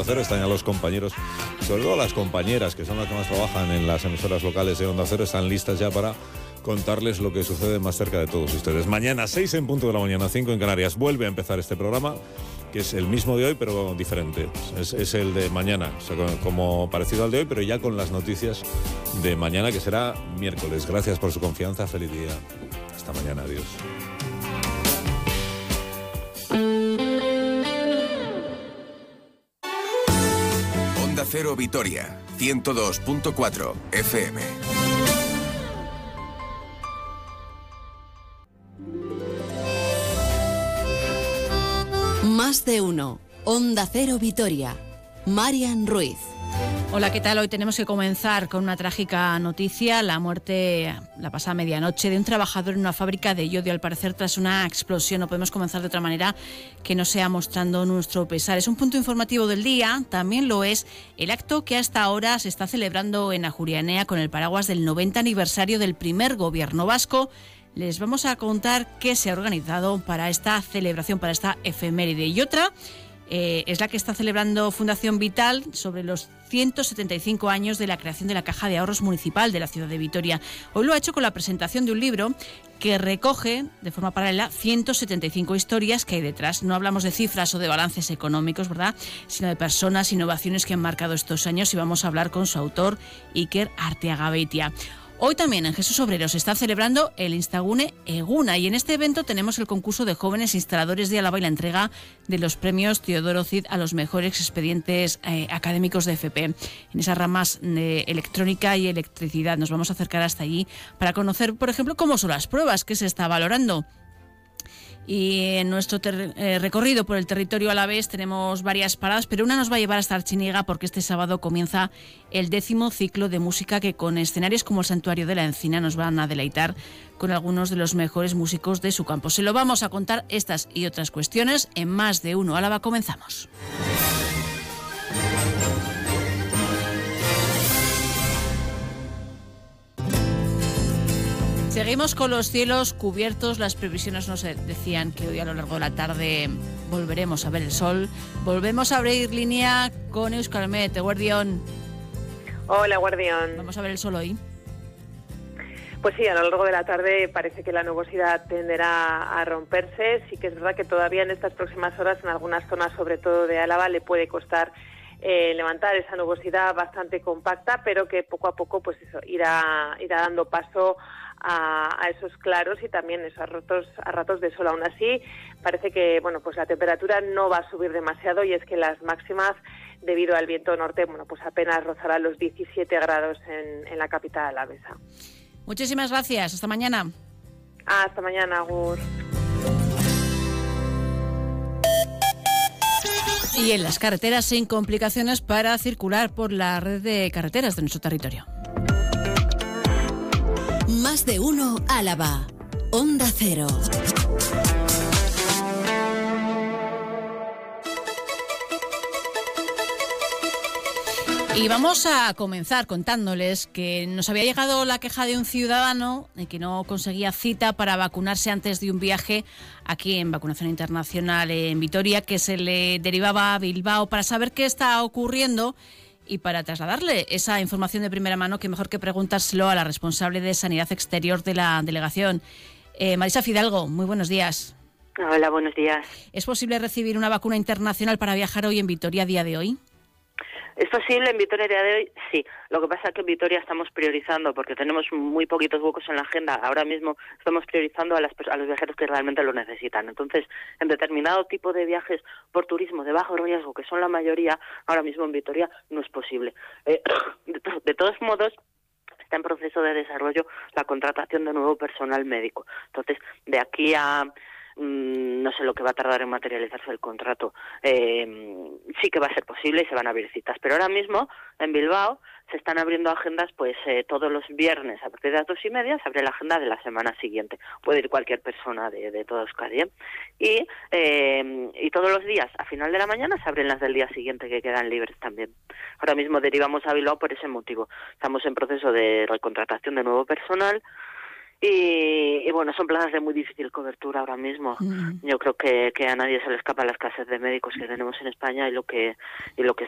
Onda Cero. Están ya los compañeros, sobre todo las compañeras, que son las que más trabajan en las emisoras locales de Onda Cero, están listas ya para contarles lo que sucede más cerca de todos ustedes. Mañana, 6 en punto de la mañana, 5 en Canarias, vuelve a empezar este programa, que es el mismo de hoy, pero diferente. Es el de mañana, o sea, como parecido al de hoy, pero ya con las noticias de mañana, que será miércoles. Gracias por su confianza, feliz día. Hasta mañana, adiós. Onda Cero Vitoria, 102.4 FM. Más de uno. Onda Cero Vitoria. Marian Ruiz. Hola, ¿qué tal? Hoy tenemos que comenzar con una trágica noticia, la muerte la pasada medianoche de un trabajador en una fábrica de yodio, al parecer tras una explosión. No podemos comenzar de otra manera que no sea mostrando nuestro pesar. Es un punto informativo del día, también lo es el acto que hasta ahora se está celebrando en Ajurianea con el paraguas del 90 aniversario del primer gobierno vasco. Les vamos a contar qué se ha organizado para esta celebración, para esta efeméride. Y otra es la que está celebrando Fundación Vital sobre los 175 años de la creación de la Caja de Ahorros Municipal de la ciudad de Vitoria. Hoy lo ha hecho con la presentación de un libro que recoge de forma paralela 175 historias que hay detrás. No hablamos de cifras o de balances económicos, ¿verdad?, sino de personas, innovaciones que han marcado estos años, y vamos a hablar con su autor, Iker Arteagabeitia. Hoy también en Jesús Obrero se está celebrando el Instagune Eguna, y en este evento tenemos el concurso de jóvenes instaladores de Álava y la entrega de los premios Teodoro Cid a los mejores expedientes académicos de FP en esas ramas de electrónica y electricidad. Nos vamos a acercar hasta allí para conocer, por ejemplo, cómo son las pruebas que se está valorando. Y en nuestro recorrido por el territorio alavés tenemos varias paradas, pero una nos va a llevar hasta Artziniega, porque este sábado comienza el 10º ciclo de música que, con escenarios como el Santuario de la Encina, nos van a deleitar con algunos de los mejores músicos de su campo. Se lo vamos a contar, estas y otras cuestiones, en Más de Uno Álava. Comenzamos. Seguimos con los cielos cubiertos. Las previsiones nos decían que hoy a lo largo de la tarde volveremos a ver el sol. Volvemos a abrir línea con Euskalmet. Guardión. Hola, Guardión. ¿Vamos a ver el sol hoy? Pues sí, a lo largo de la tarde parece que la nubosidad tenderá a romperse. Sí que es verdad que todavía en estas próximas horas en algunas zonas, sobre todo de Álava, le puede costar levantar esa nubosidad bastante compacta, pero que poco a poco pues eso irá dando paso a esos claros y también esos a ratos de sol. Aún así, parece que pues la temperatura no va a subir demasiado, y es que las máximas, debido al viento norte, pues apenas rozarán los 17 grados en la capital alavesa. Muchísimas gracias. Hasta mañana. Hasta mañana, Agur. Y en las carreteras, sin complicaciones para circular por la red de carreteras de nuestro territorio. Más de uno Álava. Onda Cero. Y vamos a comenzar contándoles que nos había llegado la queja de un ciudadano de que no conseguía cita para vacunarse antes de un viaje aquí en Vacunación Internacional en Vitoria, que se le derivaba a Bilbao, para saber qué está ocurriendo y para trasladarle esa información de primera mano, que mejor que preguntárselo a la responsable de Sanidad Exterior de la delegación. Marisa Fidalgo, muy buenos días. Hola, buenos días. ¿Es posible recibir una vacuna internacional para viajar hoy en Vitoria a día de hoy? ¿Es posible en Vitoria a día de hoy? Sí. Lo que pasa es que en Vitoria estamos priorizando, porque tenemos muy poquitos huecos en la agenda. Ahora mismo estamos priorizando a los viajeros que realmente lo necesitan. Entonces, en determinado tipo de viajes por turismo de bajo riesgo, que son la mayoría, ahora mismo en Vitoria no es posible. De todos modos, está en proceso de desarrollo la contratación de nuevo personal médico. Entonces, de aquí a no sé lo que va a tardar en materializarse el contrato, sí que va a ser posible y se van a abrir citas, pero ahora mismo en Bilbao se están abriendo agendas, pues todos los viernes a partir de las 2:30 se abre la agenda de la semana siguiente. Puede ir cualquier persona de toda Euskadi, y todos los días a final de la mañana se abren las del día siguiente, que quedan libres también. Ahora mismo derivamos a Bilbao por ese motivo. Estamos en proceso de recontratación de nuevo personal. Y bueno, son plazas de muy difícil cobertura ahora mismo. Yo creo que a nadie se le escapa la escasez de médicos que tenemos en España y lo que